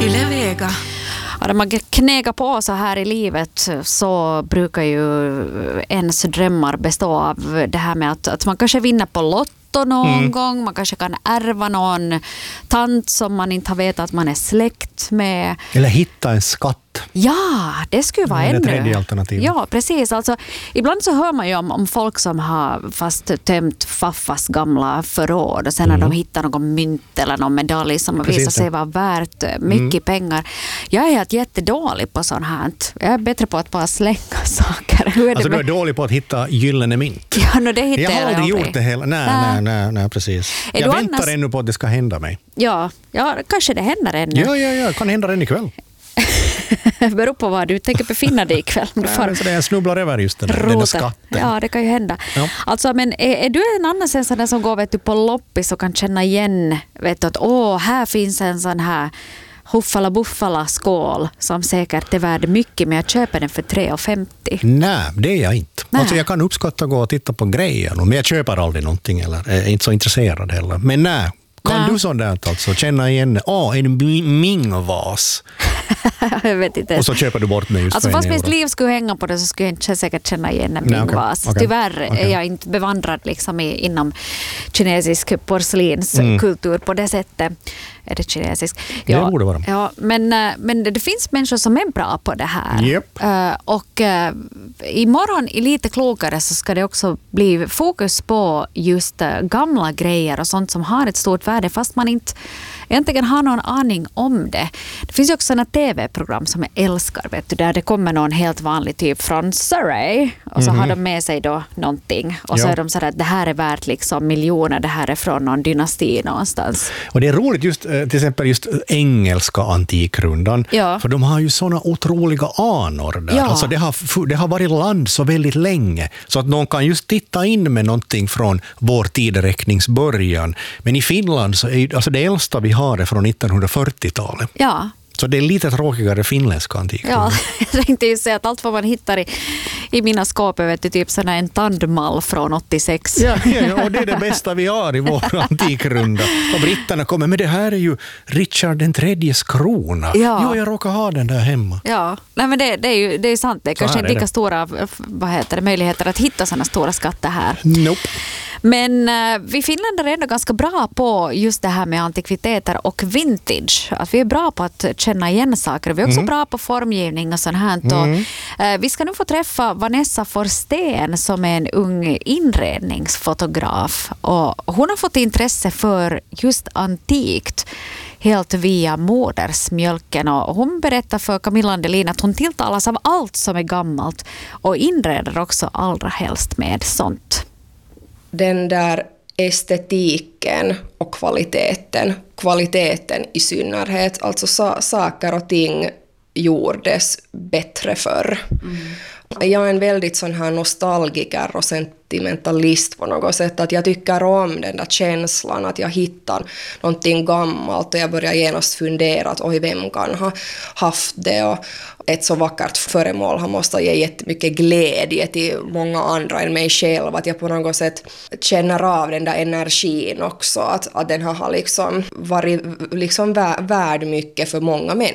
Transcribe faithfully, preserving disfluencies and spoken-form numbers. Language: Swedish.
Yle Vega. Ja, när man knegar på så här i livet så brukar ju ens drömmar bestå av det här med att, att man kanske vinner på lotto någon mm. gång. Man kanske kan ärva någon tant som man inte har vetat att man är släkt med. Eller hitta en skatt. Ja, det skulle vara det ännu. Tredje alternativ. Ja, precis. Alltså, ibland så hör man ju om, om folk som har fast tömt faffas gamla förråd och sen mm. när de hittar någon mynt eller någon medalj som precis, visar sig ja. vara värt mycket mm. pengar. Jag är helt jättedålig på sånt här. Jag är bättre på att bara slänga saker. Hur är alltså det du är dålig på att hitta gyllene mynt. Ja, no, det hittar jag har jag aldrig aldrig. gjort det hela. Nej, nej, nej, nej precis. Är jag du väntar annars... ännu på att det ska hända mig. Ja, ja, kanske det händer ännu. Ja, ja, ja. Kan hända den ikväll. Beror på vad du tänker befinna dig ikväll. Du får... så det är snubblar över just den, den där skatten. Ja, det kan ju hända. Ja. Alltså, men är, är du en annan sen sån som går vet du, på loppis och kan känna igen vet du, att åh, här finns en sån här huffala buffala skål som säkert är värd mycket, men jag köper den för tre femtio. Nej, det är jag inte. Alltså jag kan uppskatta att gå och titta på grejer, men jag köper aldrig någonting eller är inte så intresserad heller. Men nej, kan nej. du sånt där alltså känna igen, åh, oh, en Ming-vas? Jag vet inte. Och så köper du bort mig just alltså, för en fast euro. mitt liv skulle hänga på det så skulle jag inte säkert känna igen en Ming-vas. Okay. Okay. Tyvärr okay. är jag inte bevandrad liksom i, inom kinesisk porslinskultur mm. på det sättet. Är det kinesisk? Ja, det borde vara. Ja, men, men det finns människor som är bra på det här. Yep. Uh, och uh, imorgon i Lite klokare så ska det också bli fokus på just uh, gamla grejer och sånt som har ett stort värde fast man inte egentligen har någon aning om det. Det finns ju också sådana tv-program som jag älskar, vet du, där det kommer någon helt vanlig typ från Surrey och så mm-hmm. har de med sig då någonting och så ja. är de så där att det här är värt liksom miljoner, det här är från någon dynasti någonstans. Och det är roligt just till exempel just engelska antikrundan, ja. för de har ju såna otroliga anor där. Ja. Alltså det har, det har varit land så väldigt länge så att någon kan just titta in med någonting från vår tideräkningsbörjan. Men i Finland så är alltså det äldsta vi har det från nittonhundrafyrtiotalet. Ja. Så det är lite tråkigare finländska antikrundor. Ja, jag tänkte ju säga att allt vad man hittar i, i mina skåp är typ sån en tandmall från åttiosex. Ja, ja, och det är det bästa vi har i vår antikrunda. Och britterna kommer, men det här är ju Richard den tredjes krona. Ja. Jo, jag råkar ha den där hemma. Ja, nej, men det, det är ju det är sant. Det är kanske inte lika det. stora vad heter det, möjligheter att hitta såna stora skatter här. Nope. Men uh, vi finländare är ändå ganska bra på just det här med antikviteter och vintage. Att vi är bra på att känna igen saker. Vi är också mm. bra på formgivning och sånt här. Mm. Och, uh, vi ska nu få träffa Vanessa Forsten som är en ung inredningsfotograf. Och hon har fått intresse för just antikt helt via modersmjölken. Och hon berättar för Camilla Andelin att hon tilltalas av allt som är gammalt och inreder också allra helst med sånt. Den där estetiken och kvaliteten, kvaliteten i synnerhet, alltså sa- saker och ting gjordes bättre förr. Mm. Jag är en väldigt sån här nostalgiker och sentimentalist på något sätt, att jag tycker om den där känslan att jag hittar någonting gammalt och jag börjar genast fundera att oj, vem kan ha haft det, och ett så vackert föremål har måste ge jättemycket glädje till många andra än mig själv, att jag på något sätt känner av den där energin också, att, att den har liksom varit liksom värd mycket för många människor.